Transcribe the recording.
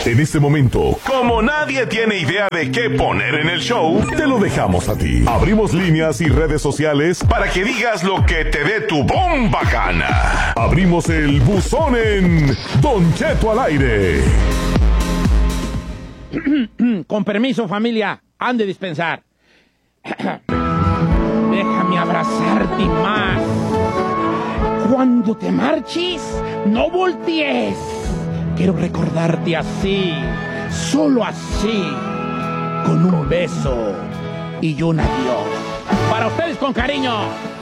En este momento, como nadie tiene idea de qué poner en el show, te lo dejamos a ti. Abrimos líneas y redes sociales para que digas lo que te dé tu bomba gana. Abrimos el buzón en Don Cheto al aire. Con permiso, familia, han de dispensar. Déjame abrazarte más. Cuando te marches, no voltees. Quiero recordarte así, solo así, con un beso y un adiós. Para ustedes con cariño,